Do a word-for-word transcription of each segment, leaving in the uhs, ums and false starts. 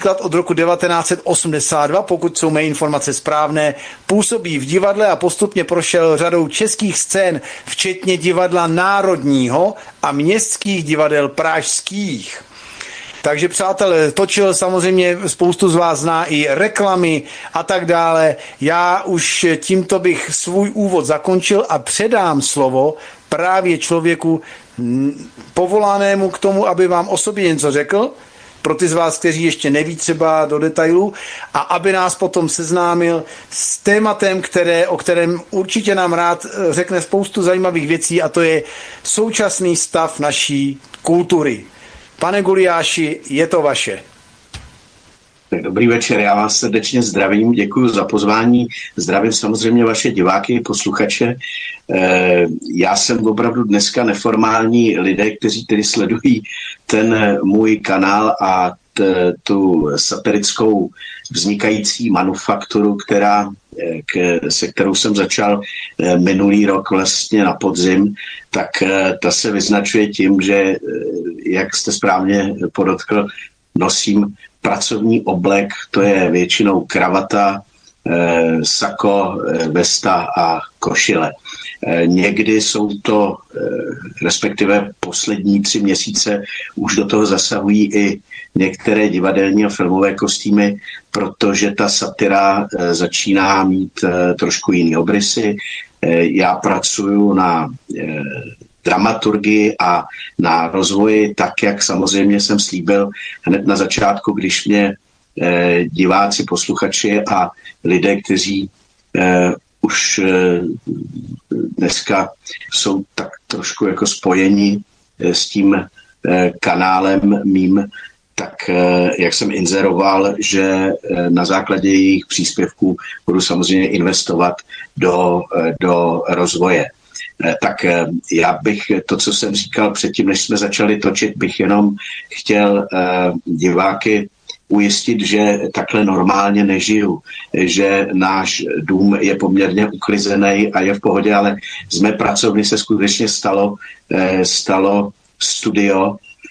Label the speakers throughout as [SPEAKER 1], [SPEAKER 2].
[SPEAKER 1] například od roku devatenáct set osmdesát dva, pokud jsou mé informace správné, působí v divadle a postupně prošel řadou českých scén, včetně divadla Národního a městských divadel pražských. Takže přátelé, točil samozřejmě, spoustu z vás zná i reklamy a tak dále. Já už tímto bych svůj úvod zakončil a předám slovo právě člověku povolanému k tomu, aby vám o sobě něco řekl, pro ty z vás, kteří ještě neví třeba do detailů, a aby nás potom seznámil s tématem, které, o kterém určitě nám rád řekne spoustu zajímavých věcí, a to je současný stav naší kultury. Pane Gulyáši, je to vaše.
[SPEAKER 2] Dobrý večer, já vás srdečně zdravím, děkuji za pozvání, zdravím samozřejmě vaše diváky, posluchače. Já jsem opravdu dneska neformální lidé, kteří tedy sledují ten můj kanál a t, tu satirickou vznikající manufakturu, která, k, se kterou jsem začal minulý rok vlastně na podzim, tak ta se vyznačuje tím, že, jak jste správně podotkl, nosím pracovní oblek, to je většinou kravata, eh, sako, eh, vesta a košile. Eh, někdy jsou to, eh, respektive poslední tři měsíce, už do toho zasahují i některé divadelní a filmové kostýmy, protože ta satira eh, začíná mít eh, trošku jiný obrysy. Eh, já pracuju na eh, dramaturgii a na rozvoji, tak jak samozřejmě jsem slíbil hned na začátku, když mě eh, diváci, posluchači a lidé, kteří eh, už eh, dneska jsou tak trošku jako spojeni eh, s tím eh, kanálem mým, tak eh, jak jsem inzeroval, že eh, na základě jejich příspěvků budu samozřejmě investovat do, eh, do rozvoje. Tak já bych to, co jsem říkal předtím, než jsme začali točit, bych jenom chtěl diváky ujistit, že takhle normálně nežiju, že náš dům je poměrně uklizený a je v pohodě, ale z mé pracovny se skutečně stalo, stalo studio.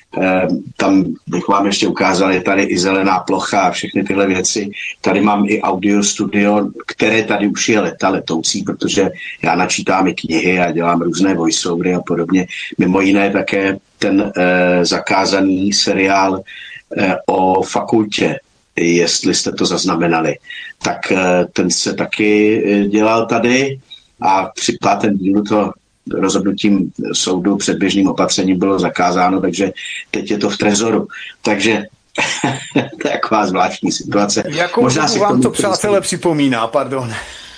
[SPEAKER 2] Tam bych vám ještě ukázal, je tady i zelená plocha a všechny tyhle věci. Tady mám i audio studio, které tady už je leta letoucí, protože já načítám i knihy a dělám různé voiceovery a podobně. Mimo jiné také ten eh, zakázaný seriál eh, o fakultě, jestli jste to zaznamenali, tak eh, ten se taky dělal tady a při pátém dílu to rozhodnutím soudu předběžným opatřením bylo zakázáno, takže teď je to v trezoru. Takže to je taková zvláštní situace.
[SPEAKER 1] Jakou Možná si vám to, přátelé, připomíná, pardon.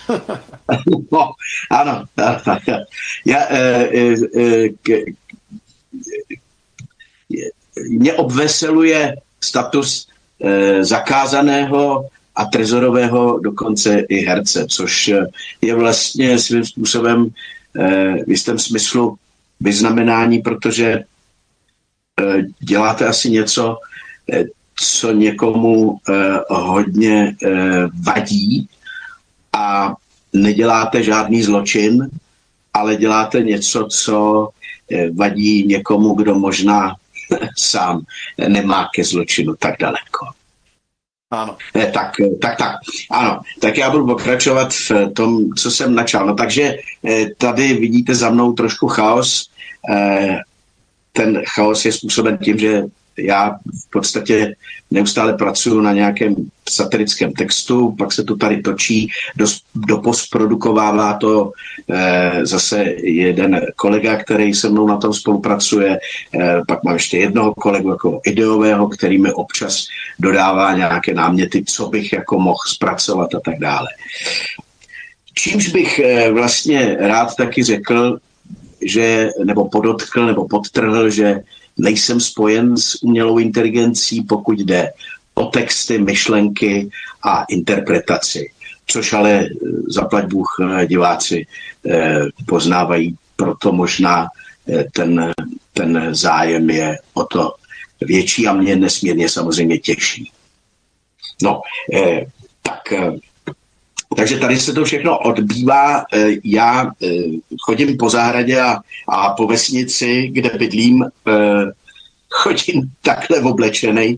[SPEAKER 2] No, ano. Já, e, e, k, mě obveseluje status e, zakázaného a trezorového dokonce i herce, což je vlastně svým způsobem v jistém smyslu vyznamenání, protože děláte asi něco, co někomu hodně vadí a neděláte žádný zločin, ale děláte něco, co vadí někomu, kdo možná sám nemá ke zločinu tak daleko.
[SPEAKER 1] Ano.
[SPEAKER 2] Tak, tak, tak, ano. Tak já budu pokračovat v tom, co jsem načal. No takže tady vidíte za mnou trošku chaos. Ten chaos je způsoben tím, že já v podstatě neustále pracuji na nějakém satirickém textu, pak se to tady točí, dopostprodukovává to eh, zase jeden kolega, který se mnou na tom spolupracuje, eh, pak mám ještě jednoho kolegu jako ideového, který mi občas dodává nějaké náměty, co bych jako mohl zpracovat a tak dále. Čímž bych eh, vlastně rád taky řekl, že, nebo podotkl, nebo podtrhl, že nejsem spojen s umělou inteligencí, pokud jde o texty, myšlenky a interpretaci. Což ale zaplať Bůh diváci poznávají, proto možná ten, ten zájem je o to větší a mě nesmírně samozřejmě těší. No, tak... Takže tady se to všechno odbývá. Já chodím po zahradě a, a po vesnici, kde bydlím, chodím takhle oblečený,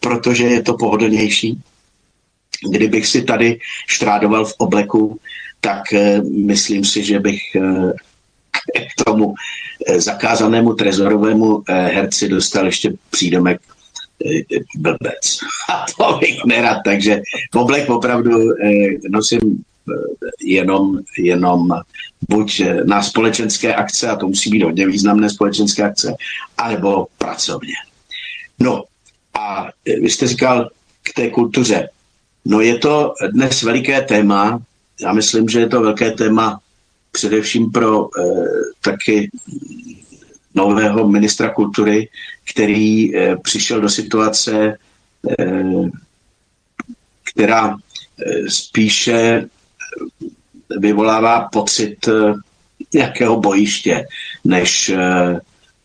[SPEAKER 2] protože je to pohodlnější. Kdybych si tady štrádoval v obleku, tak e, myslím si, že bych e, k tomu e, zakázanému trezorovému e, herci dostal ještě přídomek e, blbec. A to bych nerad, takže oblek opravdu e, nosím e, jenom, jenom buď na společenské akce, a to musí být hodně významné společenské akce, anebo pracovně. No a vy jste říkal k té kultuře. No je to dnes veliké téma. Já myslím, že je to velké téma především pro eh, taky nového ministra kultury, který eh, přišel do situace, eh, která eh, spíše vyvolává pocit eh, nějakého bojiště, než eh,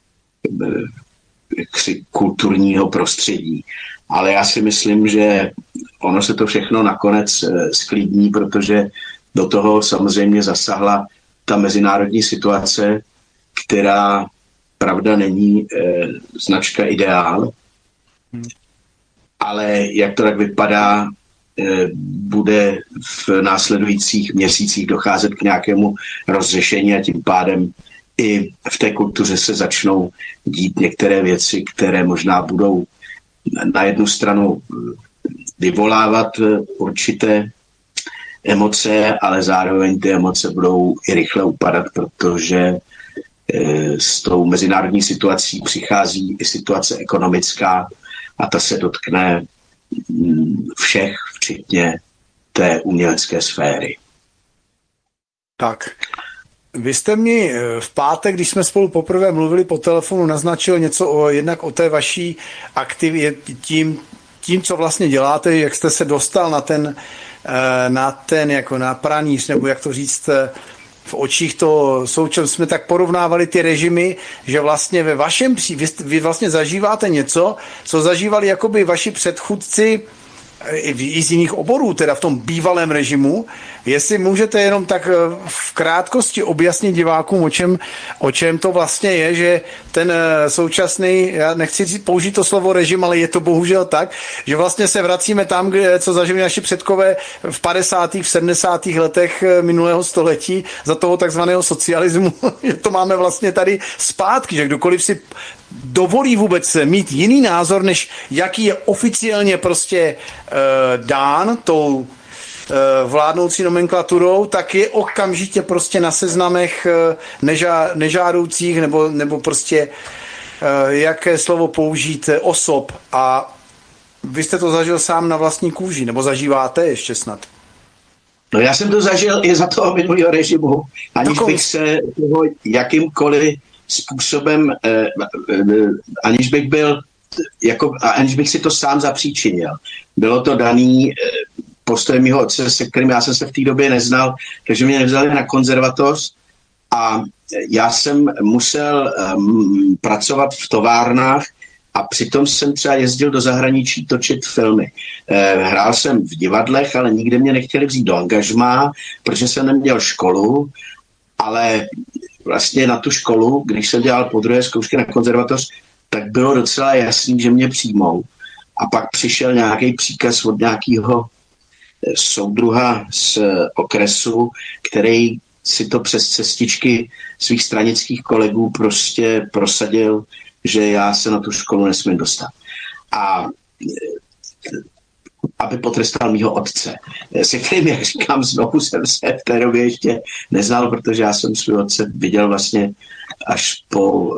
[SPEAKER 2] eh, kulturního prostředí. Ale já si myslím, že ono se to všechno nakonec e, sklidní, protože do toho samozřejmě zasahla ta mezinárodní situace, která, pravda, není e, značka ideál. Hmm. Ale jak to tak vypadá, e, bude v následujících měsících docházet k nějakému rozřešení a tím pádem i v té kultuře se začnou dít některé věci, které možná budou na jednu stranu vyvolávat určité emoce, ale zároveň ty emoce budou i rychle upadat, protože s tou mezinárodní situací přichází i situace ekonomická a ta se dotkne všech, včetně té umělecké sféry.
[SPEAKER 1] Tak. Vy jste mi v pátek, když jsme spolu poprvé mluvili po telefonu, naznačil něco o, jednak o té vaší aktivitě, tím, tím, co vlastně děláte, jak jste se dostal na ten, na ten jako na pranýř, nebo jak to říct, v očích to současně jsme tak porovnávali ty režimy, že vlastně ve vašem, vy, vy vlastně zažíváte něco, co zažívali jakoby vaši předchůdci i z jiných oborů, teda v tom bývalém režimu. Jestli můžete jenom tak v krátkosti objasnit divákům, o čem, o čem to vlastně je, že ten současný, já nechci říct, použít to slovo režim, ale je to bohužel tak, že vlastně se vracíme tam, kde, co zažili naši předkové v padesátých, v sedmdesátých letech minulého století za toho takzvaného socialismu. To máme vlastně tady zpátky, že kdokoliv si dovolí vůbec mít jiný názor, než jaký je oficiálně prostě e, dán tou e, vládnoucí nomenklaturou, tak je okamžitě prostě na seznamech e, nežá, nežádoucích nebo, nebo prostě e, jaké slovo použít osob. A vy jste to zažil sám na vlastní kůži, nebo zažíváte ještě snad?
[SPEAKER 2] No já jsem to zažil i za toho minulého režimu, aniž bych se toho jakýmkoliv způsobem, eh, eh, aniž bych byl, jako, aniž bych si to sám zapříčinil. Bylo to daný eh, postojem mého otce, se kterým já jsem se v té době neznal, takže mě nevzali na konzervatoř a já jsem musel um, pracovat v továrnách a přitom jsem třeba jezdil do zahraničí točit filmy. Eh, hrál jsem v divadlech, ale nikde mě nechtěli vzít do angažmá, protože jsem neměl školu, ale vlastně na tu školu, když jsem dělal po druhé zkoušky na konzervatoř, tak bylo docela jasný, že mě přijmou. A pak přišel nějaký příkaz od nějakého soudruha z okresu, který si to přes cestičky svých stranických kolegů prostě prosadil, že já se na tu školu nesmím dostat. A aby potrestal mýho otce, se kterým, jak říkám, znovu jsem se v té době ještě neznal, protože já jsem svůj otce viděl vlastně až po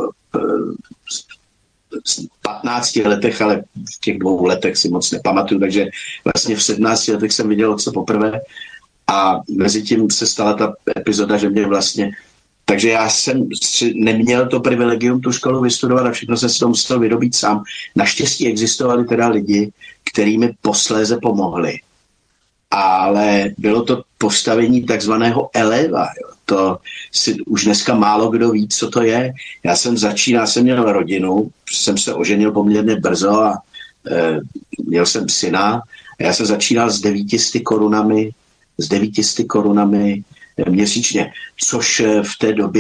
[SPEAKER 2] patnácti letech, ale v těch dvou letech si moc nepamatuju, takže vlastně v sedmnácti letech jsem viděl otce poprvé a mezi tím se stala ta epizoda, že mě vlastně takže já jsem si neměl to privilegium tu školu vystudovat a všechno jsem si to musel vydobít sám. Naštěstí existovali teda lidi, kteří mi posléze pomohli. Ale bylo to postavení takzvaného eleva. Jo. To si už dneska málo kdo ví, co to je. Já jsem začínal, jsem měl rodinu, jsem se oženil poměrně brzo a e, měl jsem syna. A já jsem začínal s devítisty korunami, s devítisty korunami měsíčně, což v té době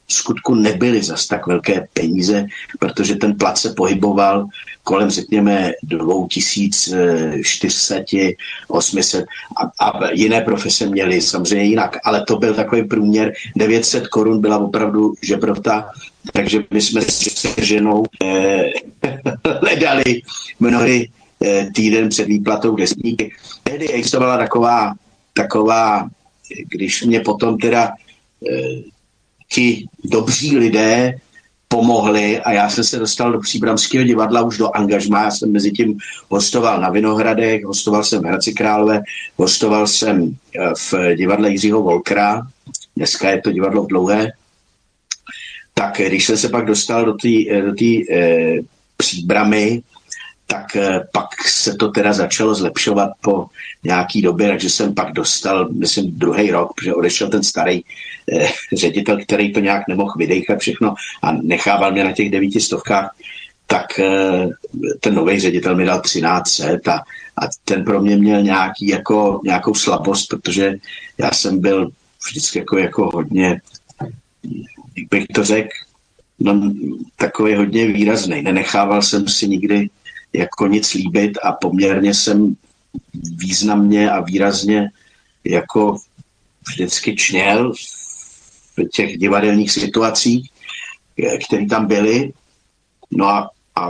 [SPEAKER 2] v skutku nebyly zas tak velké peníze, protože ten plat se pohyboval kolem, řekněme, dva tisíce čtyři sta, osm set a, a jiné profese měly samozřejmě jinak, ale to byl takový průměr. devět set korun byla opravdu žebrota, takže my jsme se ženou eh, hledali mnohdy eh, týden před výplatou desníky. Tehdy existovala taková, taková, když mě potom teda eh, ti dobří lidé pomohli a já jsem se dostal do Příbramského divadla už do angažmá. Já jsem mezi tím hostoval na Vinohradech, hostoval jsem v Hradci Králové, hostoval jsem v divadle Jiřího Volkra, dneska je to divadlo v Dlouhé. Tak když jsem se pak dostal do té do té e, Příbramy, tak e, pak se to teda začalo zlepšovat po nějaký době, takže jsem pak dostal, myslím, druhý rok, protože odešel ten starý eh, ředitel, který to nějak nemohl vydejchat všechno a nechával mě na těch devíti stovkách, tak eh, ten nový ředitel mi dal třináct set a, a ten pro mě měl nějaký, jako, nějakou slabost, protože já jsem byl vždycky jako, jako hodně, jak bych to řekl, no, takový hodně výrazný. Nenechával jsem si nikdy jako nic líbit a poměrně jsem významně a výrazně jako vždycky čněl v těch divadelních situacích, které tam byly. No a, a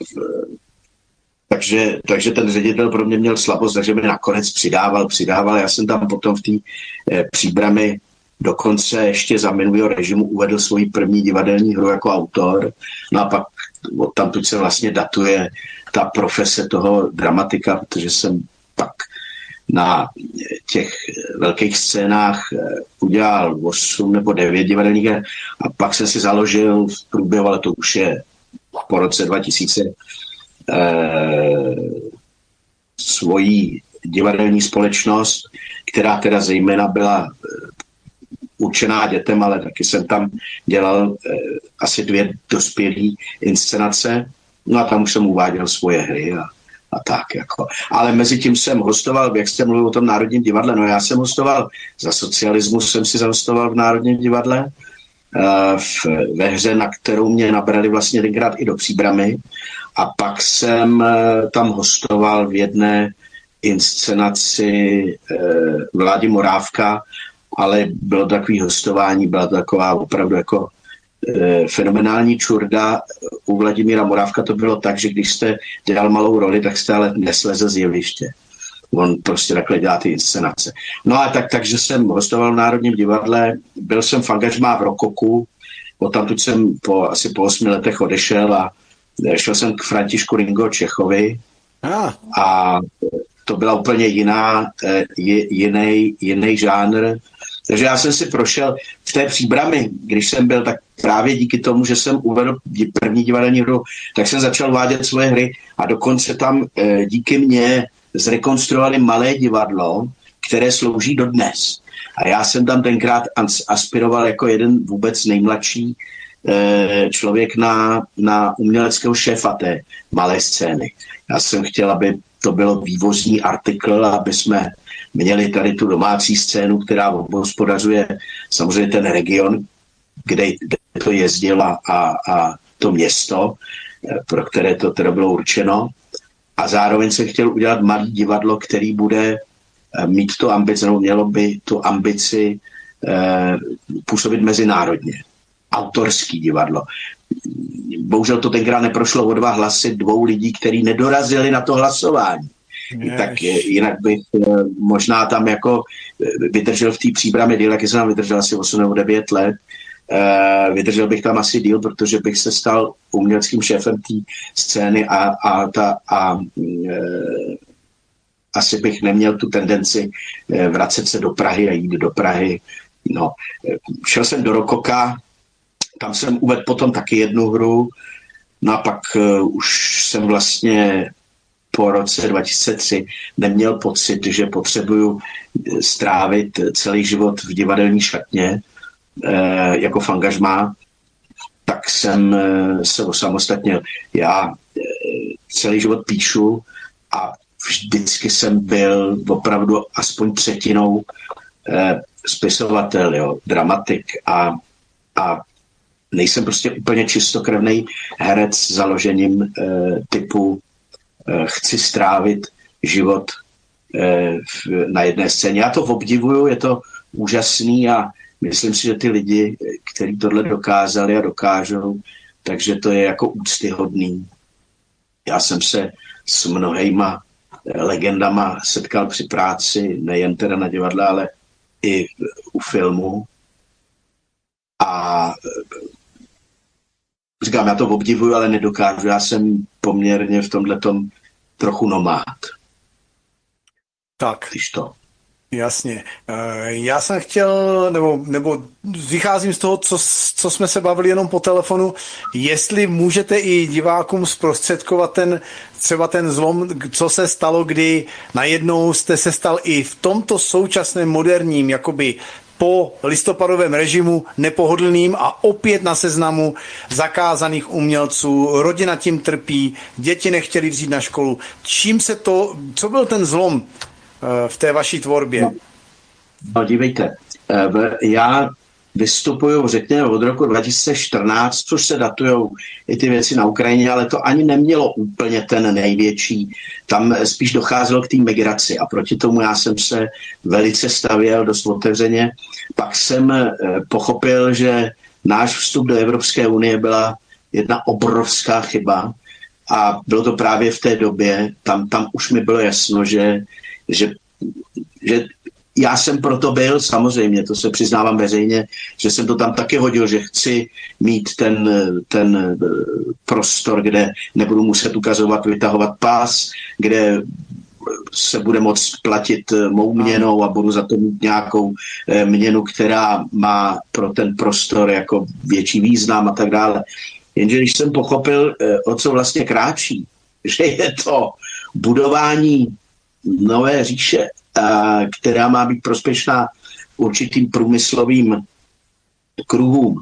[SPEAKER 2] takže, takže ten ředitel pro mě měl slabost, takže mi nakonec přidával, přidával. Já jsem tam potom v té eh, Příbrami dokonce ještě za minulého režimu uvedl svoji první divadelní hru jako autor. No a pak odtamtud se vlastně datuje ta profese toho dramatika, protože jsem pak na těch velkých scénách udělal osm nebo devět divadelních her a pak jsem si založil v průběhu, ale to už je po roce dva tisíce, eh, svoji divadelní společnost, která teda zejména byla určená dětem, ale taky jsem tam dělal eh, asi dvě dospělé inscenace. No a tam už jsem uváděl svoje hry a, a tak jako. Ale mezi tím jsem hostoval, jak jste mluvil o tom Národním divadle, no já jsem hostoval za socialismu, jsem si zahostoval v Národním divadle uh, v, ve hře, na kterou mě nabrali vlastně tenkrát i do Příbramy a pak jsem uh, tam hostoval v jedné inscenaci uh, Vládi Morávka, ale bylo takový hostování, byla to taková opravdu jako fenomenální čurda. U Vladimíra Morávka to bylo tak, že když jste dělal malou roli, tak jste ale neslezl z jeviště. On prostě takhle dělá ty inscenace. No a tak, takže jsem hostoval v Národním divadle, byl jsem v angažmá v Rokoku, odtamtud jsem po, asi po osmi letech odešel a šel jsem k Františku Ringo Čechovi ah. a to byla úplně jiná, jiný, jiný žánr. Takže já jsem si prošel v té Příbrami, když jsem byl, tak právě díky tomu, že jsem uvedl první divadelní hru, tak jsem začal vádět svoje hry a dokonce tam díky mně zrekonstruovali malé divadlo, které slouží dodnes. A já jsem tam tenkrát aspiroval jako jeden vůbec nejmladší člověk na, na uměleckého šéfa té malé scény. Já jsem chtěl, aby to bylo vývozní artikl, aby jsme měli tady tu domácí scénu, která obhospodařuje samozřejmě ten region, kde, kde to jezdilo a, a to město, pro které to teda bylo určeno. A zároveň jsem chtěl udělat malé divadlo, který bude mít tu ambici, nebo mělo by tu ambici eh, působit mezinárodně. Autorský divadlo. Bohužel to tenkrát neprošlo o dva hlasy dvou lidí, kteří nedorazili na to hlasování. Yes. Tak jinak bych možná tam jako vydržel v té Příbrami díl, jak jsem tam vydržel asi osm nebo devět let. Vydržel bych tam asi díl, protože bych se stal uměleckým šéfem té scény a, a, ta, a e, asi bych neměl tu tendenci vracet se do Prahy a jít do Prahy. No, šel jsem do Rokoka, tam jsem uvedl potom taky jednu hru, no a pak uh, už jsem vlastně po roce dva tisíce tři neměl pocit, že potřebuju strávit celý život v divadelní šatně uh, jako v angažmá, tak jsem uh, se osamostatnil. Já uh, celý život píšu a vždycky jsem byl opravdu aspoň třetinou uh, spisovatel, jo, dramatik a, a nejsem prostě úplně čistokrevný herec s založením e, typu e, chci strávit život e, v, na jedné scéně. Já to obdivuju, je to úžasný a myslím si, že ty lidi, kteří tohle dokázali a dokážou, takže to je jako úctyhodný. Já jsem se s mnohejma legendama setkal při práci, nejen teda na divadle, ale i u filmu. A říkám, já to obdivuju, ale nedokážu. Já jsem poměrně v tomhletom trochu nomád.
[SPEAKER 1] Tak.
[SPEAKER 2] Když to.
[SPEAKER 1] Jasně. Já jsem chtěl, nebo, nebo vycházím z toho, co, co jsme se bavili jenom po telefonu, jestli můžete i divákům zprostředkovat ten, třeba ten zlom, co se stalo, kdy najednou jste se stal i v tomto současném moderním, jakoby po listopadovém režimu nepohodlným a opět na seznamu zakázaných umělců. Rodina tím trpí, děti nechtěli vzít na školu. Čím se to, co byl ten zlom v té vaší tvorbě?
[SPEAKER 2] No, no dívejte, já vystupuju, řekněme, od roku dva tisíce čtrnáct, což se datujou i ty věci na Ukrajině, ale to ani nemělo úplně ten největší. Tam spíš docházelo k té migraci a proti tomu já jsem se velice stavěl dost otevřeně. Pak jsem pochopil, že náš vstup do Evropské unie byla jedna obrovská chyba a bylo to právě v té době, tam, tam už mi bylo jasno, že Že, že já jsem proto byl, samozřejmě, to se přiznávám veřejně, že jsem to tam taky hodil, že chci mít ten, ten prostor, kde nebudu muset ukazovat, vytahovat pás, kde se bude moct platit mou měnou a budu za to mít nějakou měnu, která má pro ten prostor jako větší význam a tak dále. Jenže když jsem pochopil, o co vlastně kráčí, že je to budování nové říše, která má být prospěšná určitým průmyslovým kruhům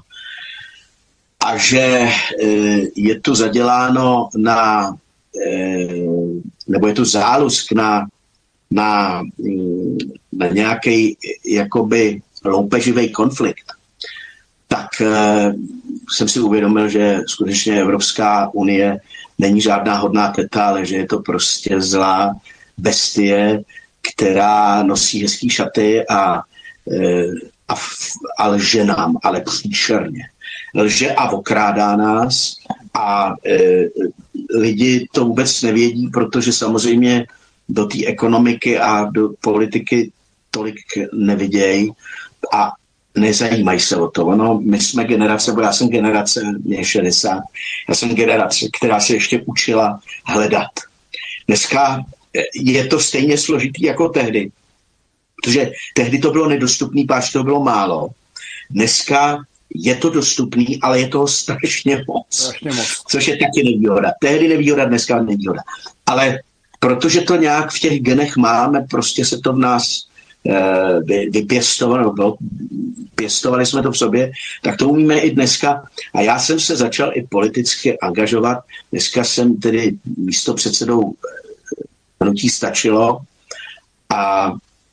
[SPEAKER 2] a že je tu zaděláno na, nebo je tu zálusk na, na, na nějaký jakoby loupeživý konflikt, tak jsem si uvědomil, že skutečně Evropská unie není žádná hodná teta, ale že je to prostě zlá bestie, která nosí hezký šaty a, a, a lže nám, ale příšerně. Lže a okrádá nás a e, lidi to vůbec nevědí, protože samozřejmě do té ekonomiky a do politiky tolik nevidějí a nezajímají se o to. Ono, my jsme generace, bo já jsem generace, mě je šedesát, já jsem generace, která se ještě učila hledat. Dneska je to stejně složitý jako tehdy, protože tehdy to bylo nedostupný, páč to bylo málo. Dneska je to dostupný, ale je toho strašně moc, strašně moc. Což je taky nevýhoda. Tehdy nevýhoda, dneska nevýhoda. Ale protože to nějak v těch genech máme, prostě se to v nás eh, vy, vypěstovalo, nebo pěstovali jsme to v sobě, tak to umíme i dneska. A já jsem se začal i politicky angažovat. Dneska jsem tedy místopředsedou hnutí Stačilo a,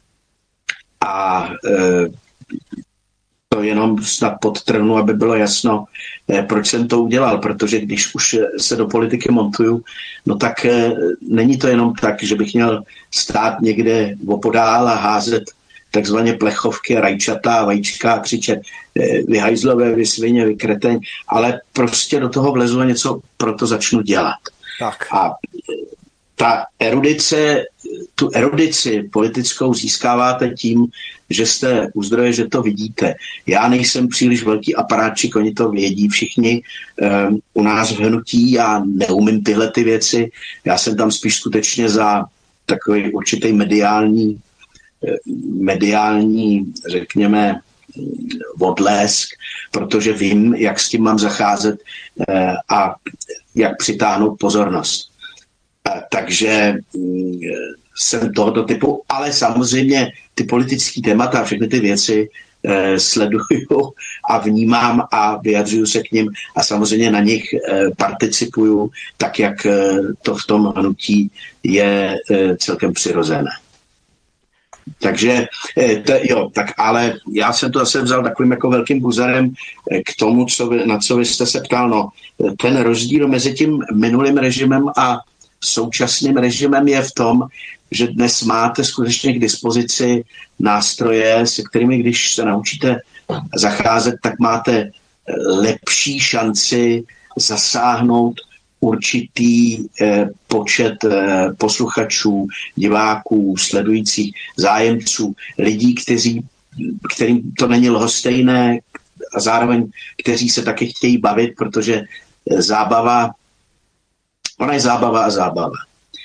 [SPEAKER 2] a e, to jenom snad podtrhnu, aby bylo jasno, e, proč jsem to udělal, protože když už se do politiky montuju, no tak e, není to jenom tak, že bych měl stát někde opodál a házet takzvaně plechovky, rajčata a vajíčka a křičet e, vy hajzlové, vy svině, vy kreteň, ale prostě do toho vlezu a něco proto začnu dělat.
[SPEAKER 1] Tak.
[SPEAKER 2] A ta erudice, tu erudici politickou získáváte tím, že jste u zdroje, že to vidíte. Já nejsem příliš velký aparátčik, oni to vědí všichni um, u nás v hnutí, já neumím tyhle ty věci, já jsem tam spíš skutečně za takový určitý mediální, mediální, řekněme, odlesk, protože vím, jak s tím mám zacházet uh, a jak přitáhnout pozornost. Takže jsem tohoto typu, ale samozřejmě ty politické témata a všechny ty věci eh, sleduju a vnímám a vyjadřuju se k nim a samozřejmě na nich eh, participuju tak, jak eh, to v tom hnutí je eh, celkem přirozené. Takže to, jo, tak ale já jsem to zase vzal takovým jako velkým buzerem k tomu, co vy, na co vy jste se ptal. No, ten rozdíl mezi tím minulým režimem a současným režimem je v tom, že dnes máte skutečně k dispozici nástroje, se kterými, když se naučíte zacházet, tak máte lepší šanci zasáhnout určitý eh, počet eh, posluchačů, diváků, sledujících, zájemců, lidí, kteří, kterým to není lhostejné a zároveň kteří se taky chtějí bavit, protože zábava, ona je zábava a zábava.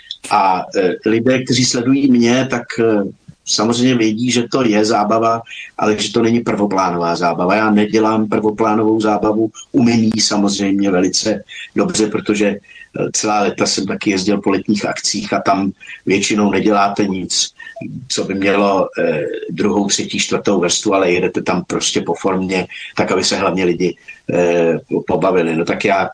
[SPEAKER 2] A eh, lidé, kteří sledují mě, tak eh, samozřejmě vědí, že to je zábava, ale že to není prvoplánová zábava. Já nedělám prvoplánovou zábavu, umím ji samozřejmě velice dobře, protože celá léta jsem taky jezdil po letních akcích a tam většinou neděláte nic, co by mělo eh, druhou, třetí, čtvrtou vrstvu, ale jedete tam prostě po formě, tak aby se hlavně lidi eh, pobavili. No tak já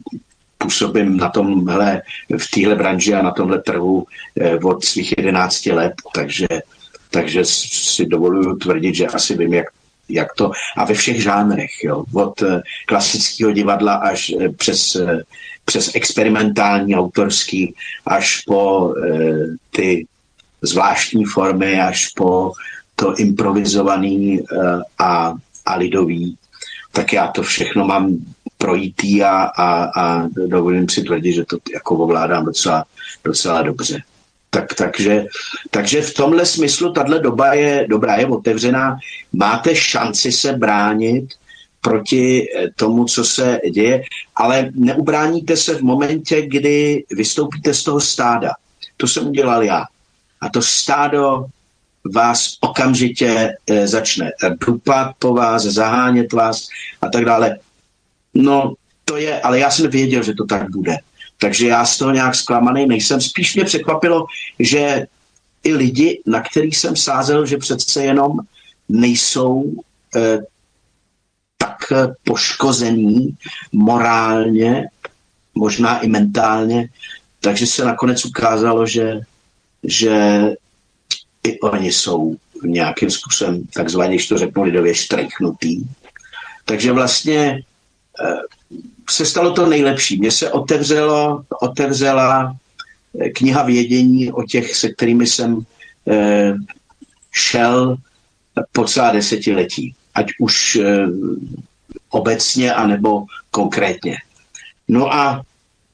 [SPEAKER 2] působím na tomhle, v téhle branži a na tomhle trhu eh, od svých jedenácti let, takže Takže si dovoluju tvrdit, že asi vím, jak, jak to. A ve všech žánrech, jo. Od klasického divadla až přes, přes experimentální, autorský, až po e, ty zvláštní formy, až po to improvizovaný e, a, a lidový. Tak já to všechno mám projítý a, a, a dovolím si tvrdit, že to jako ovládám docela, docela dobře. Tak, takže, takže v tomhle smyslu tahle doba je dobrá, je otevřená. Máte šanci se bránit proti tomu, co se děje, ale neubráníte se v momentě, kdy vystoupíte z toho stáda. To jsem udělal já. A to stádo vás okamžitě e, začne dupat po vás, zahánět vás a tak dále. No, to je, ale já jsem věděl, že to tak bude. Takže já z toho nějak zklamaný nejsem. Spíš mě překvapilo, že i lidi, na který jsem sázel, že přece jenom nejsou eh, tak poškození morálně, možná i mentálně, takže se nakonec ukázalo, že, že i oni jsou nějakým způsobem takzvaně, když to řeknu lidově, štrejchnutý. Takže vlastně eh, se stalo to nejlepší. Mně se otevřelo, otevřela kniha vědění o těch, se kterými jsem eh, šel po celá desetiletí. Ať už eh, obecně, anebo konkrétně. No a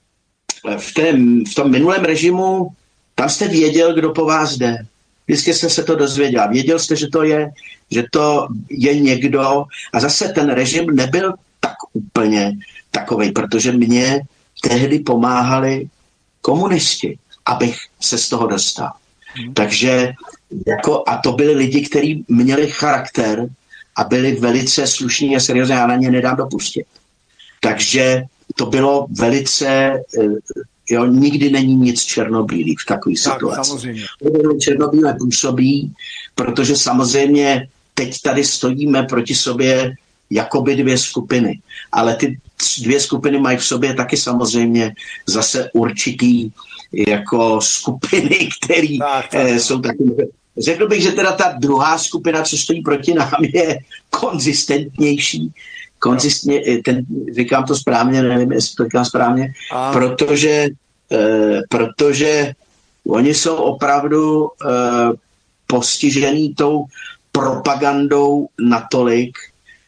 [SPEAKER 2] v, tém, v tom minulém režimu, tam jste věděl, kdo po vás jde. Vždycky jste se to dozvěděl. Věděl jste, že to je, že to je někdo. A zase ten režim nebyl tak úplně takovej, protože mě tehdy pomáhali komunisti, abych se z toho dostal. Hmm. Takže jako, a to byli lidi, kteří měli charakter a byli velice slušní a seriózní, já na ně nedám dopustit. Takže to bylo velice, jo, nikdy není nic černobílý v takové situaci.
[SPEAKER 1] Samozřejmě.
[SPEAKER 2] Černobílé působí, protože samozřejmě teď tady stojíme proti sobě jakoby dvě skupiny. Ale ty dvě skupiny mají v sobě taky samozřejmě zase určitý jako skupiny, které eh, jsou taky... Řekl bych, že teda ta druhá skupina, co stojí proti nám, je konzistentnější. Konzistně, ten, říkám to správně, nevím, jestli to říkám správně, a... protože, eh, protože oni jsou opravdu eh, postižený tou propagandou natolik,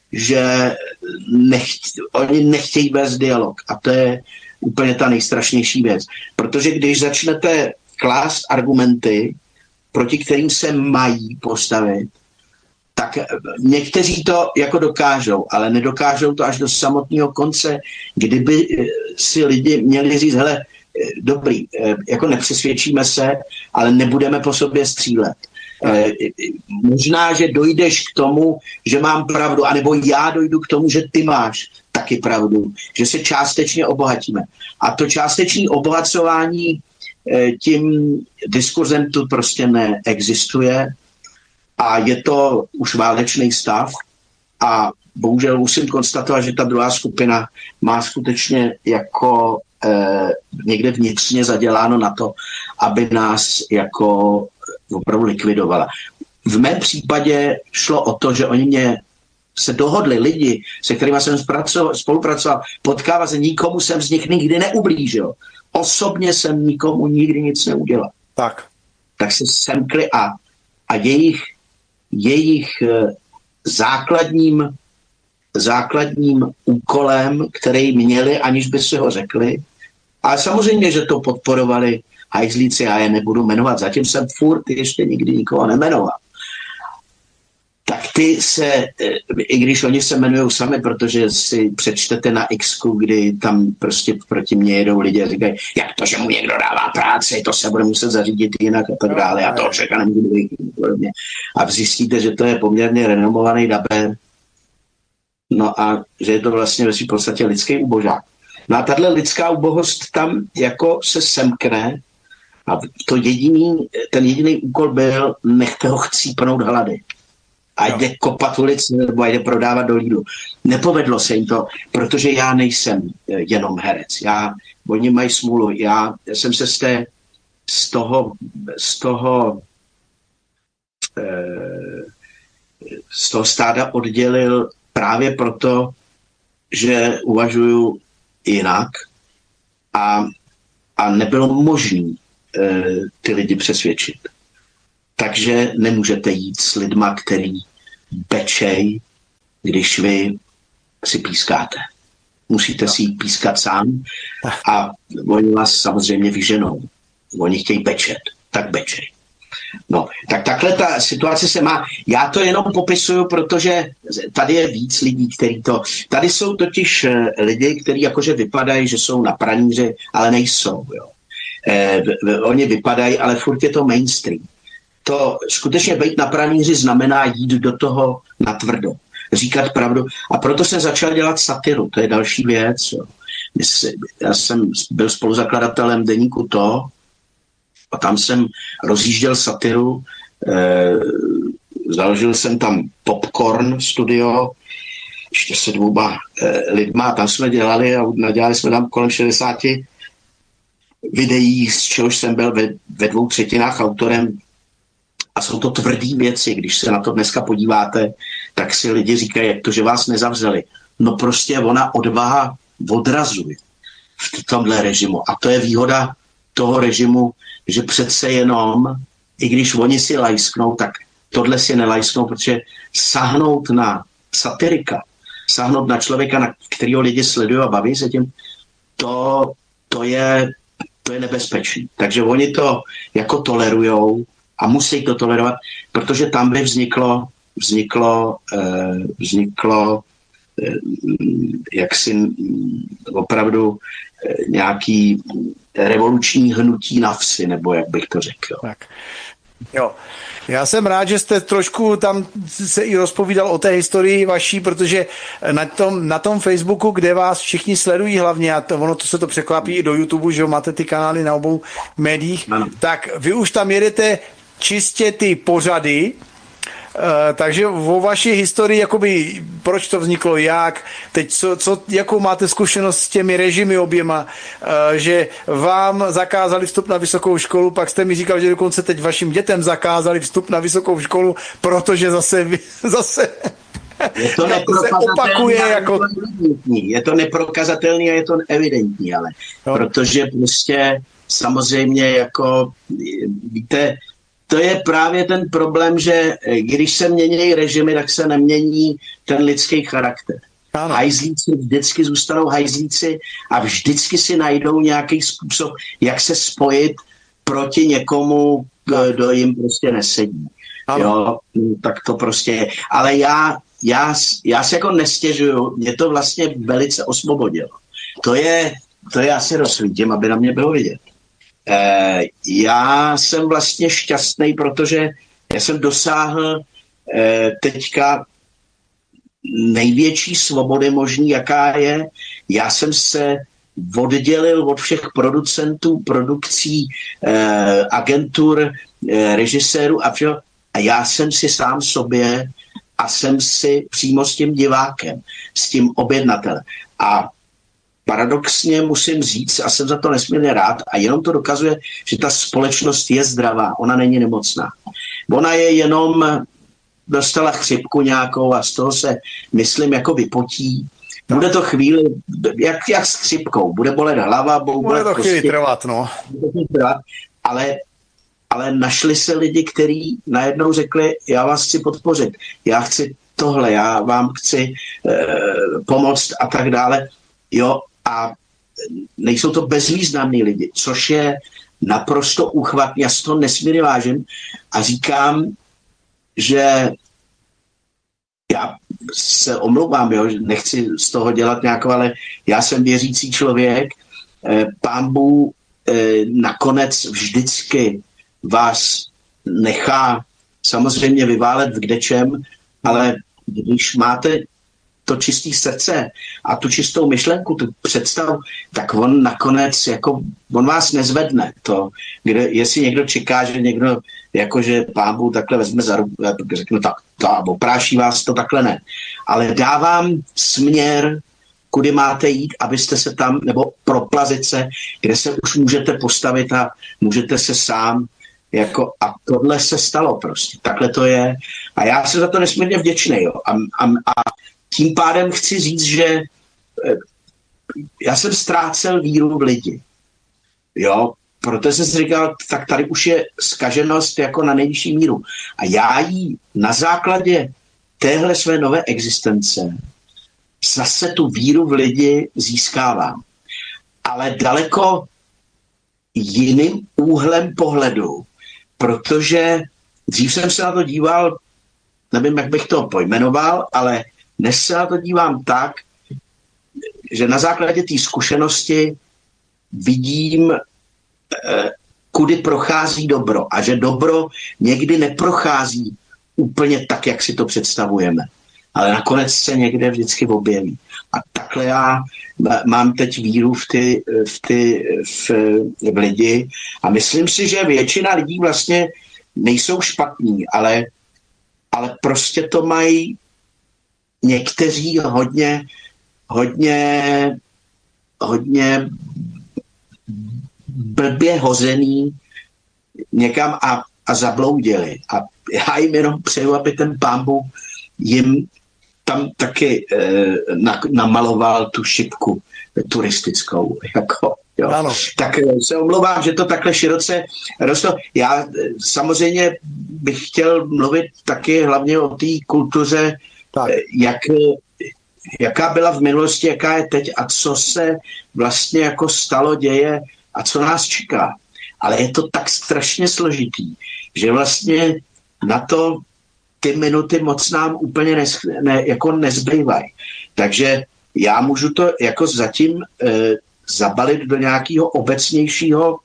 [SPEAKER 2] že nechť, oni nechtějí vést dialog. A to je úplně ta nejstrašnější věc. Protože když začnete klást argumenty, proti kterým se mají postavit, tak někteří to jako dokážou, ale nedokážou to až do samotného konce, kdyby si lidi měli říct, hele, dobrý, jako nepřesvědčíme se, ale nebudeme po sobě střílet. Eh, možná, že dojdeš k tomu, že mám pravdu, anebo já dojdu k tomu, že ty máš taky pravdu, že se částečně obohatíme. A to částečné obohacování eh, tím diskurzem tu prostě neexistuje a je to už válečný stav a bohužel musím konstatovat, že ta druhá skupina má skutečně jako eh, někde vnitřně zaděláno na to, aby nás jako opravdu likvidovala. V mém případě šlo o to, že oni mě se dohodli lidi, se kterými jsem spolupracoval, potkával se, nikomu jsem z nich nikdy neublížil. Osobně jsem nikomu nikdy nic neudělal.
[SPEAKER 1] Tak.
[SPEAKER 2] Tak se semkli a, a jejich, jejich základním, základním úkolem, který měli, aniž by si ho řekli, ale samozřejmě, že to podporovali hajzlíci, já je nebudu jmenovat, zatím jsem furt ještě nikdy nikoho nemenoval. Tak ty se, i když oni se jmenují sami, protože si přečtete na X-ku, kdy tam prostě proti mně jedou lidi a říkají, jak to, že mu někdo dává práci, to se bude muset zařídit jinak a tak dále, já toho všechno nemůžu vyjít. A zjistíte, že to je poměrně renomovaný dabér, no a že je to vlastně ve svým podstatě lidský ubožák. No a tahle lidská ubohost tam jako se semkne a to jediný, ten jediný úkol byl, nechte ho chcípnout hlady. A jde kopat ulici nebo jde prodávat do Lidlu. Nepovedlo se jim to, protože já nejsem jenom herec. Já, oni mají smůlu. Já jsem se z, té, z toho, z toho, z toho stáda oddělil právě proto, že uvažuju jinak a, a nebylo možné ty lidi přesvědčit. Takže nemůžete jít s lidma, který bečej, když vy si pískáte. Musíte si jít pískat sám a oni vás samozřejmě vyženou. Oni chtějí bečet, tak bečej. No, tak takhle ta situace se má. Já to jenom popisuju, protože tady je víc lidí, kteří to... Tady jsou totiž lidi, kteří jakože vypadají, že jsou na praníři, ale nejsou. Jo. Eh, oni vypadají, ale furt je to mainstream. To skutečně být na praníři znamená jít do toho natvrdo, říkat pravdu. A proto jsem začal dělat satiru, to je další věc. Jo. Já jsem byl spoluzakladatelem deníku To a tam jsem rozjížděl satiru, eh, založil jsem tam Popcorn studio, ještě se dvouma eh, lidma, tam jsme dělali a nadělali jsme tam kolem šedesáti videí, z čehož jsem byl ve, ve dvou třetinách autorem. A jsou to tvrdý věci, když se na to dneska podíváte, tak si lidi říkají, jak to, že vás nezavřeli. No prostě ona odvaha odrazuje v tomhle režimu. A to je výhoda toho režimu, že přece jenom, i když oni si lajsknou, tak tohle si nelajsknou, protože sáhnout na satirika, sáhnout na člověka, na kterého lidi sledují a baví se tím, to, to, je, to je nebezpečný. Takže oni to jako tolerujou, a musí to tolerovat, protože tam by vzniklo, vzniklo, eh, vzniklo eh, jaksi opravdu eh, nějaký revoluční hnutí na vsi, nebo jak bych to řekl.
[SPEAKER 1] Tak. Jo. Já jsem rád, že jste trošku tam se i rozpovídal o té historii vaší, protože na tom, na tom Facebooku, kde vás všichni sledují hlavně, a to, ono to se to překlápí i do YouTube, že máte ty kanály na obou médiích, ano. Tak vy už tam jedete čistě ty pořady, uh, takže o vaší historii, jakoby, proč to vzniklo, jak, teď co, co, jakou máte zkušenost s těmi režimy oběma, uh, že vám zakázali vstup na vysokou školu, pak jste mi říkal, že dokonce teď vašim dětem zakázali vstup na vysokou školu, protože zase, zase
[SPEAKER 2] je to
[SPEAKER 1] se opakuje. Jako...
[SPEAKER 2] Je to neprokazatelný a je to evidentní, ale no. Protože prostě samozřejmě jako, víte, to je právě ten problém, že když se mění režimy, tak se nemění ten lidský charakter. Ano. Hajzlíci vždycky zůstanou hajzlíci a vždycky si najdou nějaký způsob, jak se spojit proti někomu, kdo jim prostě nesedí. Jo, tak to prostě je. Ale já, já, já se jako nestěžuju, mě to vlastně velice osvobodilo. To je, to je asi rozsvítím, aby na mě bylo vidět. Eh, já jsem vlastně šťastný, protože já jsem dosáhl eh, teďka největší svobody možný, jaká je. Já jsem se oddělil od všech producentů, produkcí, eh, agentur, eh, režisérů a všeho. A já jsem si sám sobě a jsem si přímo s tím divákem, s tím objednatelem. A paradoxně musím říct, a jsem za to nesmírně rád, a jenom to dokazuje, že ta společnost je zdravá, ona není nemocná. Ona je jenom, dostala chřipku nějakou a z toho se, myslím, jako vypotí. Bude to chvíli, jak, jak s chřipkou, bude bolet hlava, bude,
[SPEAKER 1] bude to chvíli
[SPEAKER 2] prostě,
[SPEAKER 1] trvat, no.
[SPEAKER 2] Ale, ale našli se lidi, kteří najednou řekli, já vás chci podpořit, já chci tohle, já vám chci eh, pomoct a tak dále. Jo, a nejsou to bezvýznamní lidi, což je naprosto úchvatný. Já si to nesmírně vážím a říkám, že já se omlouvám, jo, že nechci z toho dělat nějakou, ale já jsem věřící člověk. Pán Bůh nakonec vždycky vás nechá samozřejmě vyválet v kdečem, ale když máte to čisté srdce a tu čistou myšlenku, tu představu, tak on nakonec, jako, on vás nezvedne. To, kde, jestli někdo čeká, že někdo, jakože Pán Bůh takhle vezme za ruku, řeknu tak, to, opráší vás, to takhle ne. Ale dávám směr, kudy máte jít, abyste se tam, nebo proplazit se, kde se už můžete postavit a můžete se sám, jako, a tohle se stalo prostě. Takhle to je. A já jsem za to nesmírně vděčný. Jo. A, a, a tím pádem chci říct, že já jsem ztrácel víru v lidi. Jo, protože jsem si říkal, tak tady už je zkaženost jako na nejvyšší míru. A já jí na základě téhle své nové existence zase tu víru v lidi získávám. Ale daleko jiným úhlem pohledu, protože dřív jsem se na to díval, nevím, jak bych to pojmenoval, ale dnes se na to dívám tak, že na základě té zkušenosti vidím, eh, kudy prochází dobro a že dobro někdy neprochází úplně tak, jak si to představujeme. Ale nakonec se někde vždycky objeví. A takhle já mám teď víru v ty, v ty v, v lidi a myslím si, že většina lidí vlastně nejsou špatní, ale, ale prostě to mají někteří hodně, hodně, hodně blbě hozený někam a, a zabloudili. A já jim jenom přeju, aby ten Pán Bůh jim tam taky eh, na, namaloval tu šipku turistickou. Jako, jo.
[SPEAKER 1] Ano.
[SPEAKER 2] Tak se omlouvám, že to takhle široce rostlo. Já samozřejmě bych chtěl mluvit taky hlavně o té kultuře,
[SPEAKER 1] tak.
[SPEAKER 2] jak, jaká byla v minulosti, jaká je teď a co se vlastně jako stalo, děje a co nás čeká. Ale je to tak strašně složitý, že vlastně na to ty minuty moc nám úplně nes, ne, jako nezbývají. Takže já můžu to jako zatím e, zabalit do nějakého obecnějšího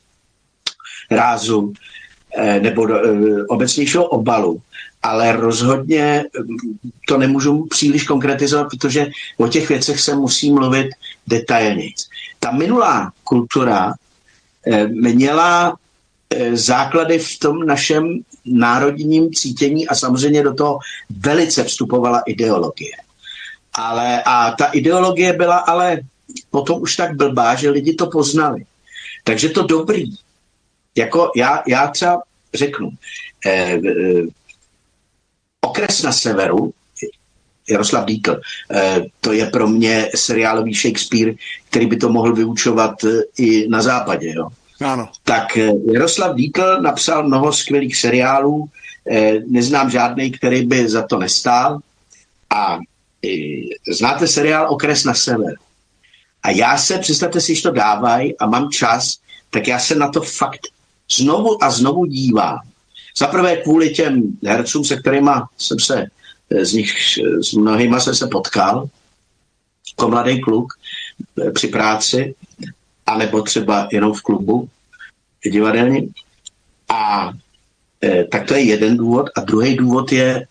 [SPEAKER 2] rázu e, nebo do e, obecnějšího obalu, ale rozhodně to nemůžu příliš konkretizovat, protože o těch věcech se musí mluvit detailněji. Ta minulá kultura e, měla základy v tom našem národním cítění a samozřejmě do toho velice vstupovala ideologie. Ale, a ta ideologie byla ale potom už tak blbá, že lidi to poznali. Takže to dobrý. Jako já, já třeba řeknu, eh, eh, Okres na severu, Jaroslav Dýkl, eh, to je pro mě seriálový Shakespeare, který by to mohl vyučovat eh, i na západě, jo.
[SPEAKER 1] Ano.
[SPEAKER 2] Tak Jaroslav Dýkl napsal mnoho skvělých seriálů, neznám žádnej, který by za to nestál. A znáte seriál Okres na severu. A já se, představte si, že to dávají a mám čas, tak já se na to fakt znovu a znovu dívám. Zaprvé kvůli těm hercům, se kterými jsem se, z nich, s mnohýma jsem se potkal, jako mladý kluk při práci, anebo třeba jenom v klubu divadelním. A e, tak to je jeden důvod. A druhý důvod je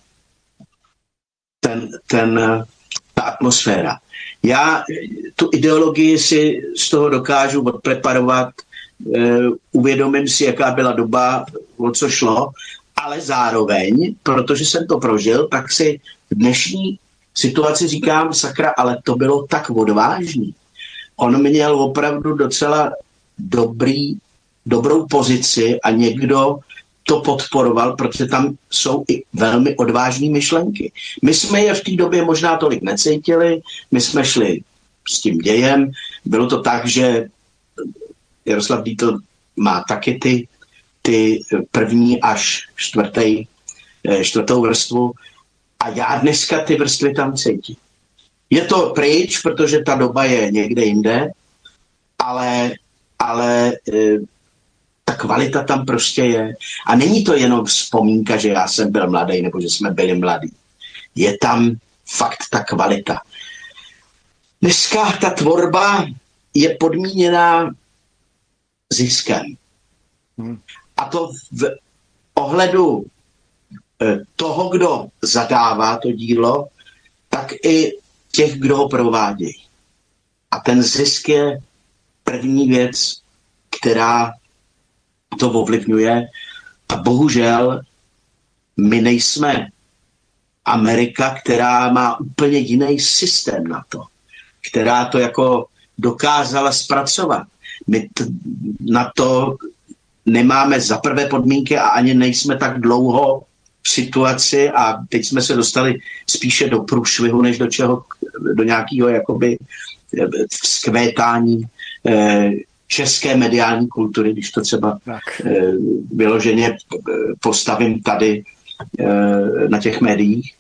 [SPEAKER 2] ten, ten, ta atmosféra. Já tu ideologii si z toho dokážu odpreparovat, e, uvědomím si, jaká byla doba, o co šlo, ale zároveň, protože jsem to prožil, tak si v dnešní situaci říkám, sakra, ale to bylo tak odvážný. on měl opravdu docela dobrý, dobrou pozici a někdo to podporoval, protože tam jsou i velmi odvážné myšlenky. My jsme je v té době možná tolik necítili, my jsme šli s tím dějem. Bylo to tak, že Jaroslav Dietl má taky ty, ty první až čtvrtý, čtvrtou vrstvu a já dneska ty vrstvy tam cítím. Je to pryč, protože ta doba je někde jinde, ale, ale ta kvalita tam prostě je. A není to jenom vzpomínka, že já jsem byl mladý nebo že jsme byli mladí. Je tam fakt ta kvalita. Dneska ta tvorba je podmíněná ziskem. Hmm. A to v ohledu toho, kdo zadává to dílo, tak i těch, kdo ho provádějí. A ten zisk je první věc, která to ovlivňuje. A bohužel my nejsme Amerika, která má úplně jiný systém na to, která to jako dokázala zpracovat. My t- na to nemáme za prvé podmínky a ani nejsme tak dlouho v situaci a teď jsme se dostali spíše do průšvihu, než do čeho, do nějakého jakoby vzkvétání eh, české mediální kultury, když to třeba eh, vyloženě postavím tady eh, na těch médiích.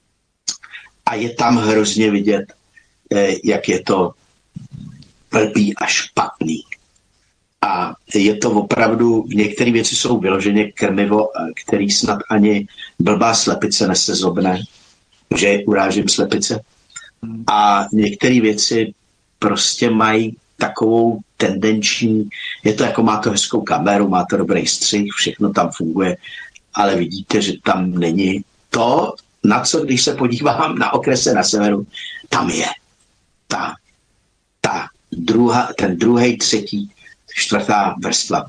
[SPEAKER 2] A je tam hrozně vidět, eh, jak je to blbý a špatný. A je to opravdu, některé věci jsou vyloženě krmivo, který snad ani blbá slepice nesezobne, že urážím slepice. A některé věci prostě mají takovou tendenční, je to jako má to hezkou kameru, má to dobrý střih, všechno tam funguje, ale vidíte, že tam není to, na co, když se podívám na okrese na severu, tam je ta, ta druhá, ten druhý, třetí, čtvrtá vrstva.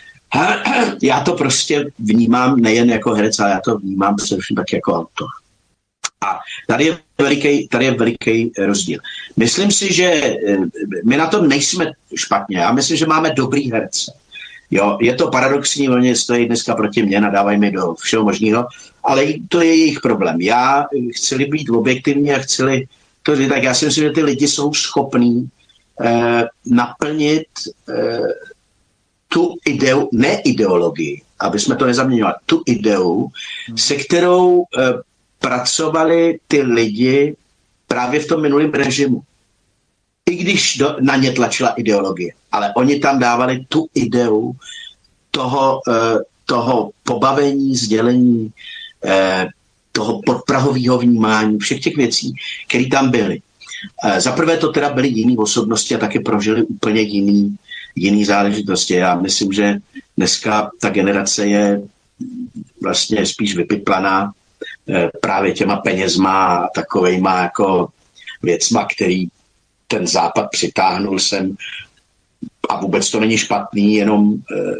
[SPEAKER 2] Já to prostě vnímám nejen jako herec, ale já to vnímám především tak jako autor. A tady je veliký, tady je veliký rozdíl. Myslím si, že my na tom nejsme špatně. Já myslím, že máme dobrý herce. Jo, je to paradoxní, oni stojí dneska proti mně, nadávají mi do všeho možného, ale to je jejich problém. Já chci být objektivní a chci to říct, tak já si myslím, že ty lidi jsou schopní eh, naplnit eh, tu ideu, ne ideologii, aby jsme to nezaměňovali, tu ideu, hmm. se kterou eh, pracovali ty lidi právě v tom minulém režimu. I když do, na ně tlačila ideologie, ale oni tam dávali tu ideu toho, eh, toho pobavení, sdělení, eh, toho podprahového vnímání, všech těch věcí, které tam byly. Eh, Zaprvé to teda byly jiné osobnosti a taky prožili úplně jiný, jiný záležitosti. Já myslím, že dneska ta generace je vlastně spíš vypiplaná eh, právě těma penězma a takovejma jako věcma, který ten západ přitáhnul sem a vůbec to není špatný, jenom eh,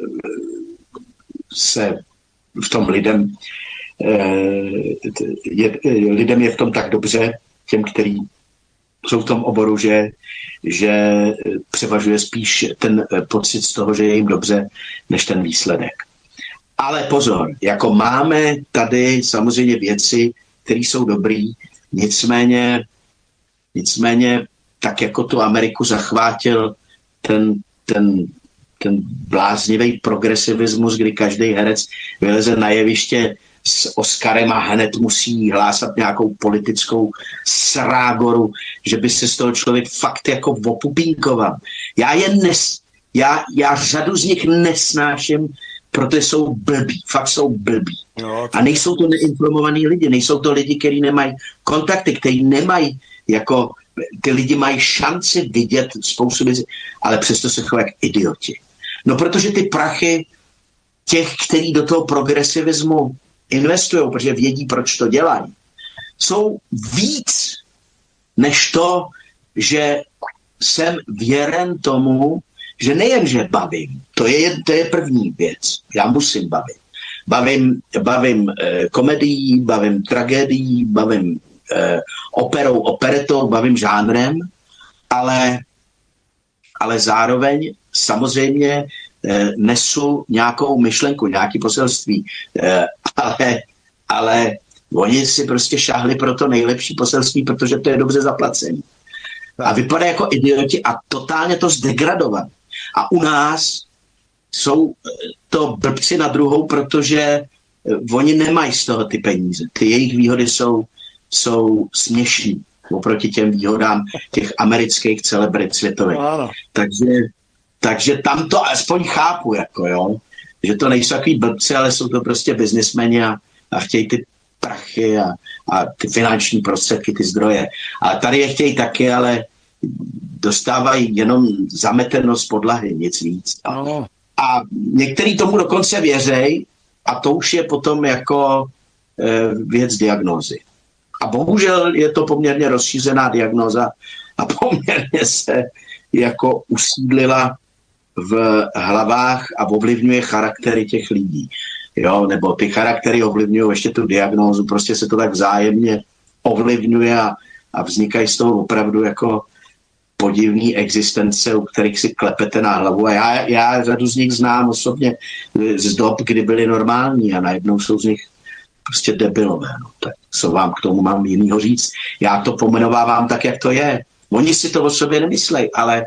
[SPEAKER 2] se v tom lidem eh, je, lidem je v tom tak dobře, těm, který jsou v tom oboru, že, že převažuje spíš ten pocit z toho, že je jim dobře, než ten výsledek. Ale pozor, jako máme tady samozřejmě věci, které jsou dobrý, nicméně, nicméně tak jako tu Ameriku zachvátil ten, ten, ten bláznivý progresivismus, kdy každý herec vyleze na jeviště s Oscarem a hned musí hlásat nějakou politickou srágoru, že by se z toho člověk fakt jako opupínkoval. Já je nes, já, já řadu z nich nesnáším, protože jsou blbí, fakt jsou blbí. Jo, a nejsou to neinformovaní lidi, nejsou to lidi, kteří nemají kontakty, kteří nemají jako ty lidi mají šanci vidět spoustu věcí, ale přesto se chovají jak idioti. No protože ty prachy těch, kteří do toho progresivismu investují, protože vědí, proč to dělají, jsou víc než to, že jsem věren tomu, že nejen, že bavím, to je, to je první věc, já musím bavit. Bavím, bavím eh, komedií, bavím tragédií, bavím eh, operou, operetou, bavím žánrem, ale ale zároveň samozřejmě eh, nesu nějakou myšlenku, nějaký poselství, eh, ale, ale oni si prostě šáhli pro to nejlepší poselství, protože to je dobře zaplacený. A vypadá jako idioti a totálně to zdegradovat. A u nás jsou to blbci na druhou, protože oni nemají z toho ty peníze. Ty jejich výhody jsou, jsou směšný oproti těm výhodám těch amerických celebrit světových. No, takže, takže tam to aspoň chápu, jako jo, že to nejsou takový blbci, ale jsou to prostě biznismeni a, a chtějí ty prachy a, a ty finanční prostředky, ty zdroje. A tady je chtějí taky, ale dostávají jenom zameteno z podlahy, nic víc. No. A některý tomu dokonce věřej a to už je potom jako e, věc diagnózy. A bohužel je to poměrně rozšířená diagnóza a poměrně se jako usídlila v hlavách a ovlivňuje charaktery těch lidí. Jo, nebo ty charaktery ovlivňují ještě tu diagnózu, prostě se to tak vzájemně ovlivňuje a, a vznikají z toho opravdu jako podivný existence, u kterých si klepete na hlavu. A já, já řadu z nich znám osobně z dob, kdy byli normální a najednou jsou z nich prostě debilové. No. Tak co vám k tomu mám jinýho říct? Já to pomenovávám tak, jak to je. Oni si to o sobě nemyslej, ale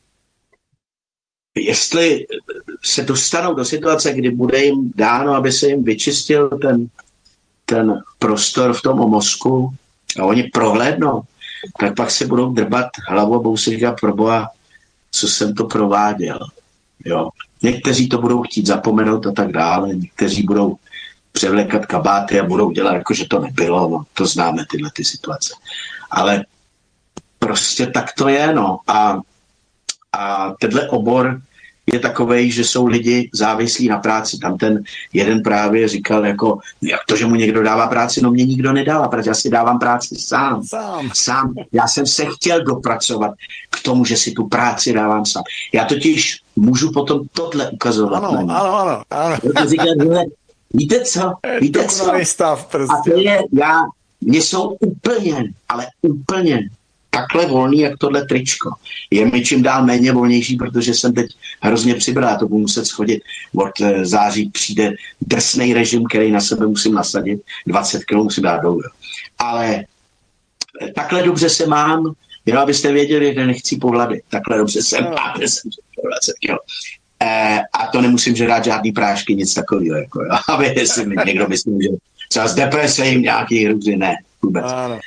[SPEAKER 2] jestli se dostanou do situace, kdy bude jim dáno, aby se jim vyčistil ten, ten prostor v tom mozku a oni prohlédnou, tak pak se budou drbat hlavu a budou si říkat proboha, co jsem to prováděl. Jo. Někteří to budou chtít zapomenout a tak dále, někteří budou převlékat kabáty a budou dělat, jako že to nebylo, no, to známe tyhle ty situace. Ale prostě tak to je, no. A, a tenhle obor je takovej, že jsou lidi závislí na práci. Tam ten jeden právě říkal, jako, jak to, že mu někdo dává práci, no mě nikdo nedává práci, já si dávám práci sám. Sám. sám. Já jsem se chtěl dopracovat k tomu, že si tu práci dávám sám. Já totiž můžu potom tohle ukazovat.
[SPEAKER 1] Ano, ano, ano. ano.
[SPEAKER 2] Říkat, víte co? Víte co?
[SPEAKER 1] Stav prostě.
[SPEAKER 2] A to je, já, mě jsou úplně, ale úplně takhle volný, jak tohle tričko. Je mi čím dál méně volnější, protože jsem teď hrozně přibral, to budu muset schodit. Od září přijde drsnej režim, který na sebe musím nasadit, dvacet kilogramů musím dát dolů. Ale takhle dobře se mám, jenom abyste věděli, že nechci pohlady. Takhle dobře se mám, že jsem dvacet kilogramů. E, a to nemusím žrát žádný prášky, nic takového. Jako, aby si mi někdo myslel, že třeba z deprese jim nějaký hrůzy, ne, vůbec. Ale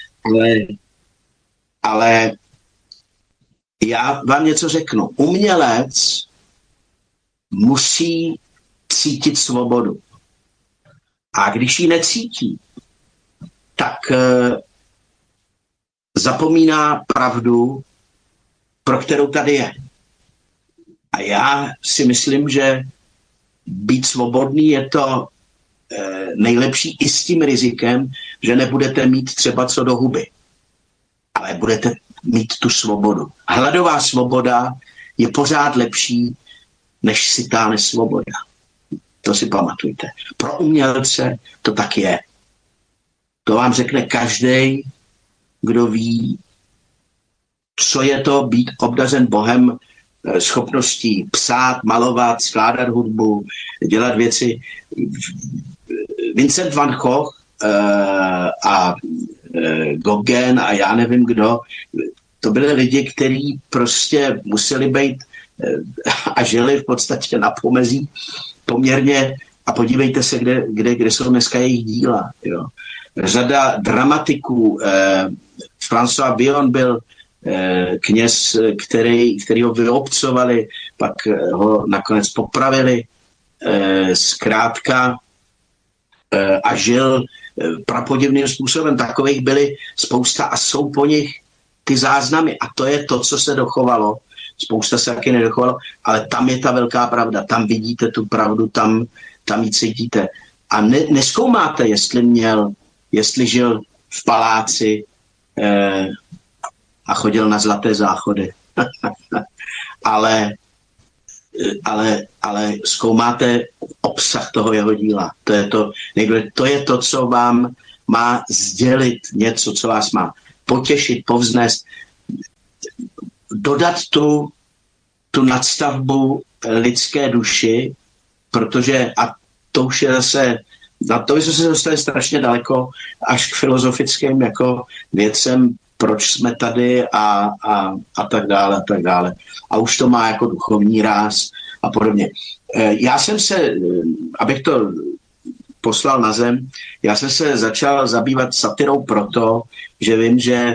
[SPEAKER 2] Ale já vám něco řeknu. Umělec musí cítit svobodu. A když ji necítí, tak uh, zapomíná pravdu, pro kterou tady je. A já si myslím, že být svobodný je to uh, nejlepší i s tím rizikem, že nebudete mít třeba co do huby. Ale budete mít tu svobodu. Hladová svoboda je pořád lepší, než sytá nesvoboda. To si pamatujte. Pro umělce to tak je. To vám řekne každý, kdo ví, co je to být obdařen Bohem schopností psát, malovat, skládat hudbu, dělat věci. Vincent van Gogh uh, a Gauguin a já nevím kdo, to byli lidi, kteří prostě museli být a žili v podstatě na pomezí poměrně a podívejte se, kde, kde, kde jsou dneska jejich díla. Jo. Řada dramatiků, eh, François Villon byl eh, kněz, který, který ho vyobcovali, pak ho nakonec popravili, eh, zkrátka eh, a žil prapodivným způsobem. Takových byly spousta a jsou po nich ty záznamy. A to je to, co se dochovalo. Spousta se taky nedochovalo, ale tam je ta velká pravda. Tam vidíte tu pravdu, tam, tam ji cítíte. A ne, nezkoumáte, jestli měl, jestli žil v paláci eh, a chodil na zlaté záchody. ale Ale, ale zkoumáte obsah toho jeho díla. To je to, to je to, co vám má sdělit něco, co vás má potěšit, povznést, dodat tu tu nadstavbu lidské duši, protože, a to už je zase, na to jsme se dostali strašně daleko, až k filozofickým jako věcem, proč jsme tady a, a, a tak dále a tak dále. A už to má jako duchovní ráz a podobně. Já jsem se, abych to poslal na zem, já jsem se začal zabývat satirou proto, že vím, že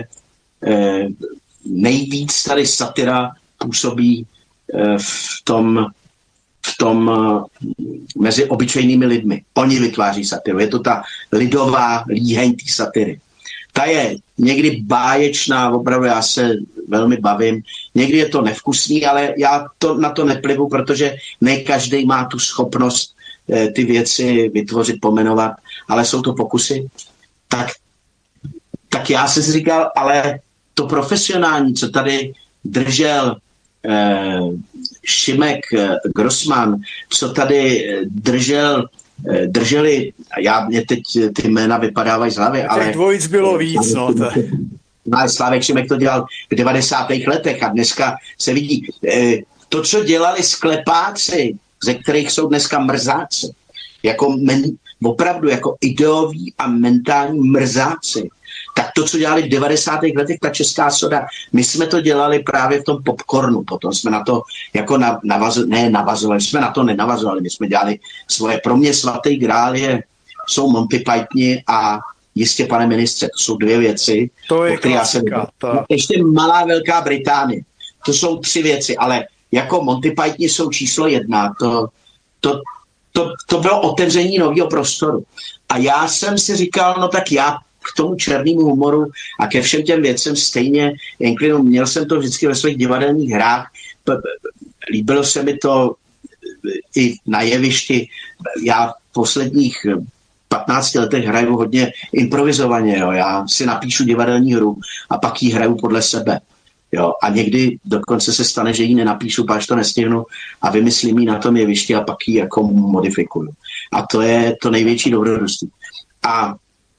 [SPEAKER 2] nejvíc tady satira působí v tom, v tom mezi obyčejnými lidmi. Oni vytváří satiru. Je to ta lidová líheň té satiry. Ta je někdy báječná, opravdu já se velmi bavím. Někdy je to nevkusný, ale já to, na to neplivu, protože ne každý má tu schopnost eh, ty věci vytvořit, pomenovat, ale jsou to pokusy. Tak, tak já jsem si říkal, ale to profesionální, co tady držel eh, Šimek Grossman, co tady držel drželi, já mě teď ty jména vypadávají z hlavy, ale...
[SPEAKER 1] Těch dvojic bylo víc, no. To...
[SPEAKER 2] No, Slávek Šimek to dělal v devadesátých letech a dneska se vidí. To, co dělali sklepáci, ze kterých jsou dneska mrzáci, jako men, opravdu jako ideoví a mentální mrzáci, tak to, co dělali v devadesátých letech, ta česká soda, my jsme to dělali právě v tom popcornu, potom jsme na to jako navazovali, ne navazovali, jsme na to nenavazovali, my jsme dělali svoje, pro mě svatý grál je, jsou Monty Pythoni a Jistě, pane ministře, to jsou dvě věci.
[SPEAKER 1] To je klasika. To...
[SPEAKER 2] Ještě Malá Velká Británie, to jsou tři věci, ale jako Monty Pythoni jsou číslo jedna, to, to, to, to bylo otevření nového prostoru. A já jsem si říkal, no tak já k tomu černému humoru a ke všem těm věcem stejně inklinu. Měl jsem to vždycky ve svých divadelních hrách. Líbilo se mi to i na jevišti. Já v posledních patnácti letech hraju hodně improvizovaně. Jo. Já si napíšu divadelní hru a pak ji hraju podle sebe. Jo. A někdy dokonce se stane, že ji nenapíšu, páč to nestihnu a vymyslím ji na tom jevišti a pak ji jako modifikuju. A to je to největší dobrodružství. A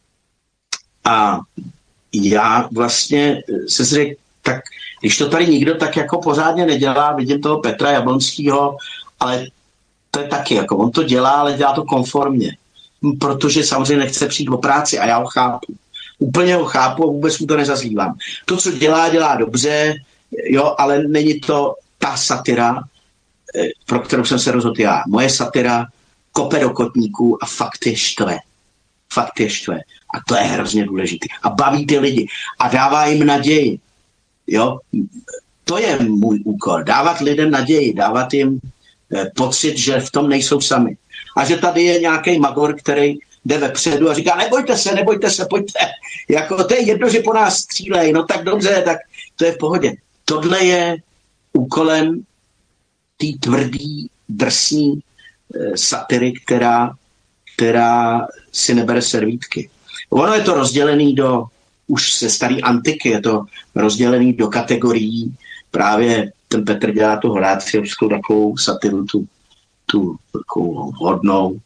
[SPEAKER 2] A já vlastně se řekl, tak když to tady nikdo tak jako pořádně nedělá, vidím toho Petra Jablonského, ale to je taky, jako on to dělá, ale dělá to konformně. Protože samozřejmě nechce přijít o práci a já ho chápu. Úplně ho chápu a vůbec mu to nezazlívám. To, co dělá, dělá dobře, jo, ale není to ta satira, pro kterou jsem se rozhodl já. Moje satira kope do kotníků a fakt je štve. Fakt je štve. A to je hrozně důležité. A baví ty lidi. A dává jim naději. Jo? To je můj úkol. Dávat lidem naději. Dávat jim eh, pocit, že v tom nejsou sami. A že tady je nějaký magor, který jde vepředu a říká, nebojte se, nebojte se, pojďte. Jako, to je jedno, že po nás střílej. No tak dobře, tak to je v pohodě. Tohle je úkolem té tvrdý, drsný eh, satiry, která, která si nebere servítky. Ono je to rozdělený do, už se starý antiky, je to rozdělený do kategorií. Právě ten Petr dělá tu horáciovskou takovou satiru, tu, tu takovou hodnou.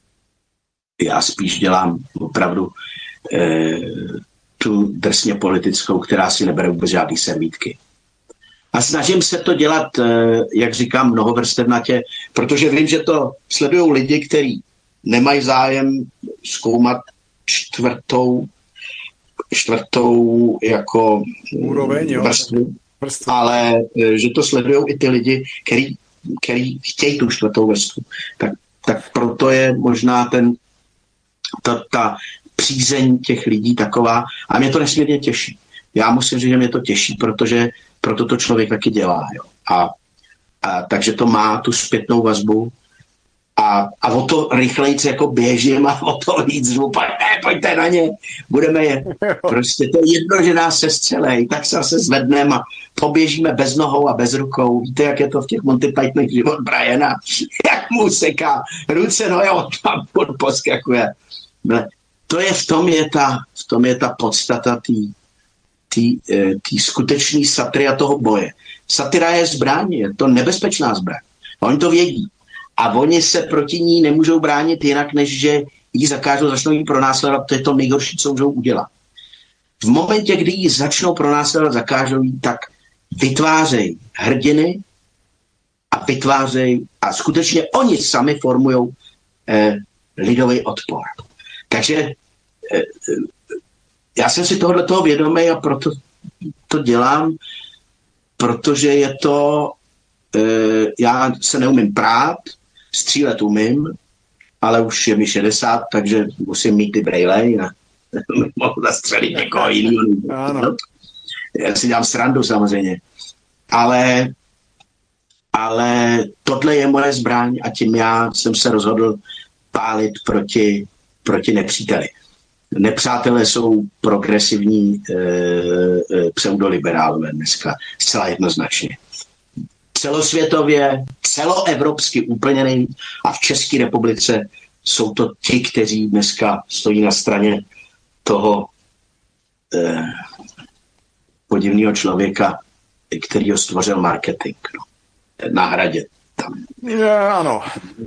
[SPEAKER 2] Já spíš dělám opravdu eh, tu drsně politickou, která si nebere vůbec žádný servítky. A snažím se to dělat, eh, jak říkám, mnohovrstevnatě, protože vím, že to sledují lidi, kteří nemají zájem zkoumat čtvrtou, čtvrtou jako
[SPEAKER 1] úroveň, jo,
[SPEAKER 2] vrstvu, ale že to sledují i ty lidi, který, který chtějí tu čtvrtou vrstvu. Tak, tak proto je možná ten, ta, ta přízeň těch lidí taková a mě to nesmírně těší. Já musím říct, že mě to těší, protože proto to člověk taky dělá. Jo. A, a takže to má tu zpětnou vazbu. A, a o to rychlejc jako běžím a o to víc zvu, pojďte, pojďte na ně, budeme je. Prostě to je jedno, že nás se střelej, tak se zase zvedneme a poběžíme bez nohou a bez rukou. Víte, jak je to v těch Monty Pythonech život Briana, jak mu seká ruce, no jo, tam poskakuje. To je, v tom je ta, v tom je ta podstata té skutečné satiry a toho boje. Satira je zbraň, je to nebezpečná zbraň. Oni to vědí. A oni se proti ní nemůžou bránit jinak, než že ji zakážou, začnou ji pronásledovat, to je to nejhorší, co můžou udělat. V momentě, kdy ji začnou pronásledovat, zakážou ji, tak vytvářejí hrdiny, a vytvářejí a skutečně oni sami formují eh, lidový odpor. Takže eh, já jsem si tohle toho vědomý a proto to dělám, protože je to, eh, já se neumím prát, střílet umím, ale už je mi šedesát, takže musím mít ty brejle, jinak mohu zastřelit někoho jiného. Já si dělám srandu samozřejmě. Ale, ale tohle je moje zbraň a tím já jsem se rozhodl pálit proti, proti nepříteli. Nepřátelé jsou progresivní e, e, pseudoliberálové dneska, zcela jednoznačně. Celosvětově, celoevropsky úplně nejvíc a v České republice jsou to ti, kteří dneska stojí na straně toho e, podivného člověka, který ho stvořil marketing. No. Na Hradě. Tam.
[SPEAKER 1] Ja, ano.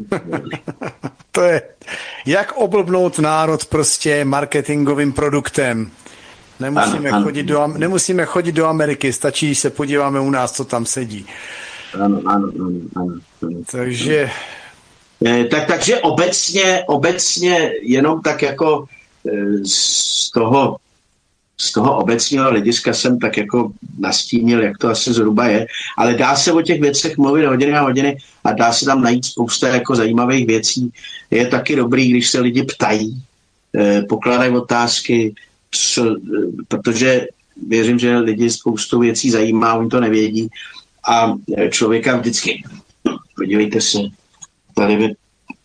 [SPEAKER 1] To je, jak oblbnout národ prostě marketingovým produktem. Nemusíme, ano, chodit ano. Do, nemusíme chodit do Ameriky, stačí, když se podíváme u nás, co tam sedí.
[SPEAKER 2] Ano, ano, ano. ano, ano.
[SPEAKER 1] Takže...
[SPEAKER 2] E, tak, takže obecně, obecně jenom tak jako e, z toho z toho obecního hlediska jsem tak jako nastínil, jak to asi zhruba je, ale dá se o těch věcech mluvit hodiny a hodiny a dá se tam najít spousta jako zajímavých věcí. Je taky dobrý, když se lidi ptají, eh, pokládají otázky, co, protože věřím, že lidi spoustu věcí zajímá, oni to nevědí a člověka vždycky, podívejte se, tady by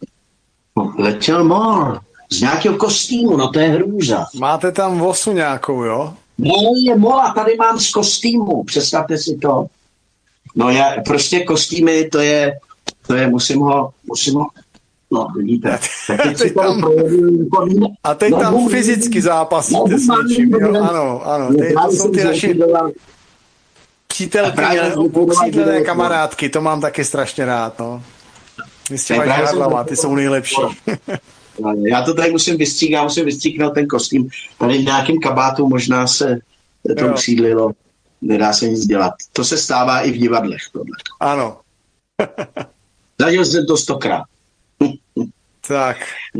[SPEAKER 2] letěl mor. Z nějakého kostýmu, no to je hrůza.
[SPEAKER 1] Máte tam vosu nějakou, jo?
[SPEAKER 2] No je mola, tady mám z kostýmu, představte si to. No já, prostě kostýmy, to je, to je, musím ho, musím ho, no vidíte. Tak teď
[SPEAKER 1] teď tam, a teď no, tam fyzicky zápasíte s něčím, jo? Ano, ano, teď to jsou ty naši přítelkyně, upřídlené kamarádky, to mám taky strašně rád, no. Vy s těma žádlama, ty jsou nejlepší.
[SPEAKER 2] Já to tady musím vystříknout, já musím vystříknout ten kostým. Tady v nějakém kabátu možná se to jo. usídlilo, nedá se nic dělat. To se stává i v divadlech. Tohle.
[SPEAKER 1] Ano.
[SPEAKER 2] Zažil jsem to stokrát.
[SPEAKER 1] Tak.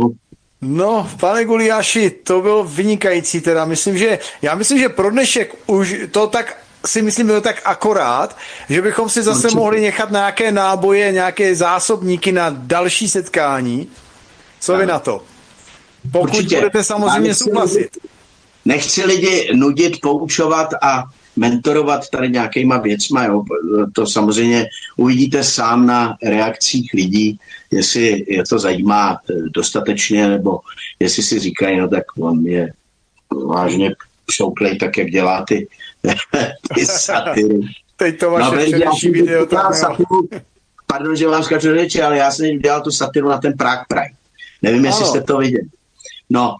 [SPEAKER 1] No, pane Gulyáši, to bylo vynikající teda. Myslím, že, já myslím, že pro dnešek už to tak si myslím, bylo tak akorát, že bychom si zase Určitě. mohli nechat nějaké náboje, nějaké zásobníky na další setkání. Co vy na to? Pokud Určitě. budete samozřejmě souhlasit.
[SPEAKER 2] Nechci lidi nudit, poučovat a mentorovat tady nějakýma věcma. Jo. To samozřejmě uvidíte sám na reakcích lidí, jestli je to zajímá dostatečně, nebo jestli si říkají, no tak on je vážně šouklej tak, jak dělá ty, ty satiry.
[SPEAKER 1] Teď to vaše no, včerejší video. Tam,
[SPEAKER 2] satiru, pardon, že vám skáču řeči, ale já jsem dělal tu satiru na ten Prague Pride. Nevím, jestli jste to viděli. No,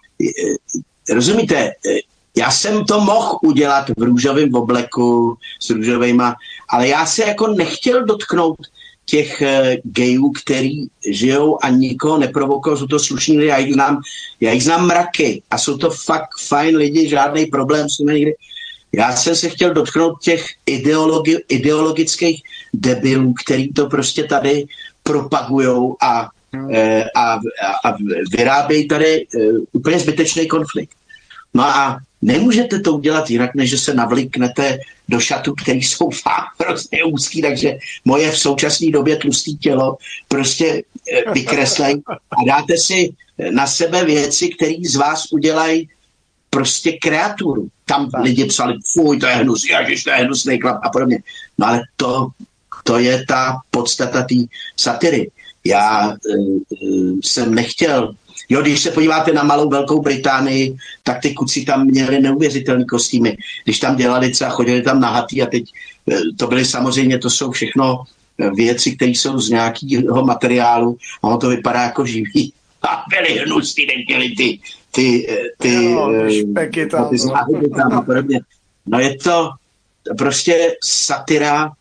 [SPEAKER 2] rozumíte, já jsem to mohl udělat v růžovém obleku s růžovejma, ale já se jako nechtěl dotknout těch gejů, který žijou a nikoho neprovokují, jsou to slušní lidi, já jich znám, já jich znám mraky a jsou to fakt fajn lidi, žádný problém s nimi nikdy. Já jsem se chtěl dotknout těch ideologi, ideologických debilů, který to prostě tady propagujou a A, a vyrábějí tady úplně zbytečný konflikt. No a nemůžete to udělat jinak, než že se navlíknete do šatů, které jsou fakt prostě úzký, takže moje v současné době tlustý tělo prostě vykreslej a dáte si na sebe věci, které z vás udělají prostě kreaturu. Tam lidi psali, fuj, to je hnusný, ježiš, to je hnusný chlap a podobně. No ale to, to je ta podstata té satiry. Já uh, jsem nechtěl, jo, když se podíváte na malou Velkou Británii, tak ty kuci tam měli neuvěřitelný kostýmy. Když tam dělali třeba, chodili tam nahatý a teď uh, to byly samozřejmě, to jsou všechno věci, které jsou z nějakého materiálu a ono to vypadá jako živý. A byly hnusný, nechtěli ty ty, ty,
[SPEAKER 1] jo, špeky tam.
[SPEAKER 2] ty záhody tam a podobně. No je to prostě satira,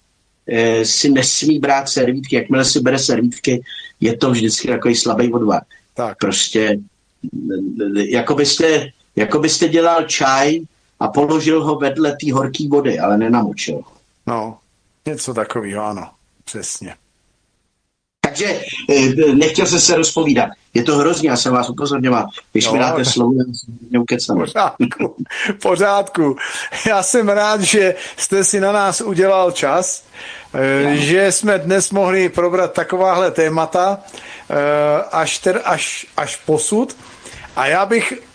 [SPEAKER 2] si nesmí brát servítky, jakmile si bere servítky, je to vždycky takový slabý odvar. Tak. Prostě jako byste, jako byste dělal čaj a položil ho vedle té horké vody, ale nenamočil ho.
[SPEAKER 1] No, něco takového, ano, přesně.
[SPEAKER 2] Takže eh, nechtěl jsem se rozpovídat. Je to hrozně, já jsem vás upozorňoval. Když
[SPEAKER 1] No,
[SPEAKER 2] mi dáte slovo, já jsem neukecám.
[SPEAKER 1] Pořádku, pořádku. Já jsem rád, že jste si na nás udělal čas, no. že jsme dnes mohli probrat takováhle témata až, ter, až, až posud. A já bych